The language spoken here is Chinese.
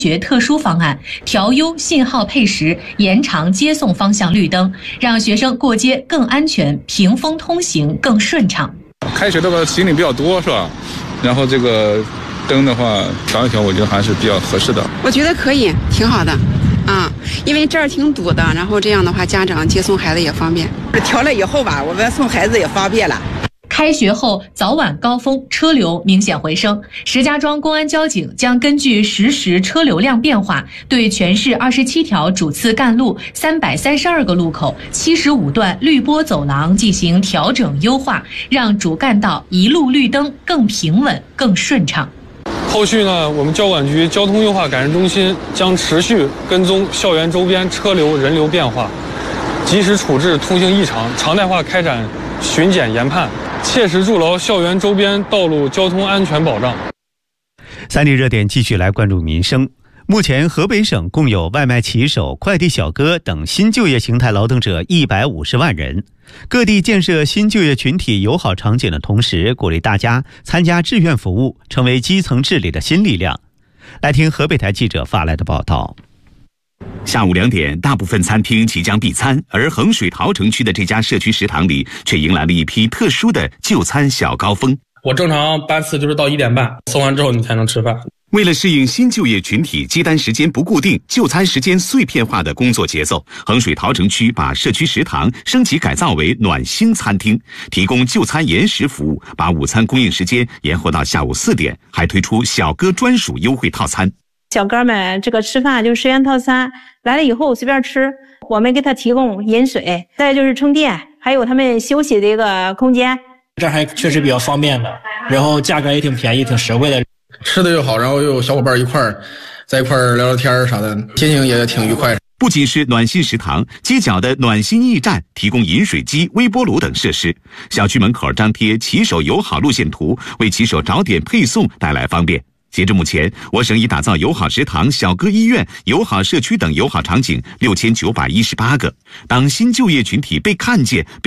学特殊方案，调优信号配时，延长接送方向绿灯，让学生过街更安全，屏风通行更顺畅。 开学的话，行李比较多，是吧？然后这个灯的话调一调，我觉得还是比较合适的。 我觉得可以，挺好的。因为这儿挺堵的，然后这样的话，家长接送孩子也方便。 调了以后吧，我们送孩子也方便了。 开学后早晚高峰车流明显回升，石家庄公安交警将根据实时车流量变化，对全市27条主次干路、332个路口、75段绿波走廊进行调整优化，让主干道一路绿灯更平稳、更顺畅。 后续呢，我们交管局交通优化改善中心将持续跟踪校园周边车流人流变化，及时处置通行异常，常态化开展巡检研判，切实筑牢校园周边道路交通安全保障。 3立热点继续来关注民生。目前，河北省共有外卖骑手、快递小哥等新就业形态劳动者150万人。各地建设新就业群体友好场景的同时，鼓励大家参加志愿服务，成为基层治理的新力量。来听河北台记者发来的报道。 下午2点，大部分餐厅即将闭餐，而衡水陶城区的这家社区食堂里却迎来了一批特殊的就餐小高峰。 我正常班次就是到1点半，送完之后你才能吃饭。 为了适应新就业群体接单时间不固定、就餐时间碎片化的工作节奏，衡水陶城区把社区食堂升级改造为暖心餐厅，提供就餐延时服务，把午餐供应时间延后到下午4点，还推出小哥专属优惠套餐。 小哥们这个吃饭就是10元套餐，来了以后随便吃，我们给他提供饮水，再就是充电，还有他们休息的一个空间。 这还确实比较方便的，然后价格也挺便宜，挺实惠的。 吃的又好，然后又有小伙伴在一块聊聊天啥的，心情也挺愉快。 不仅是暖心食堂，街角的暖心驿站提供饮水机、微波炉等设施。小区门口张贴骑手友好路线图，为骑手找点配送带来方便。截至目前，我省已打造友好食堂、小哥医院、友好社区等友好场景6918个。当新就业群体被看见、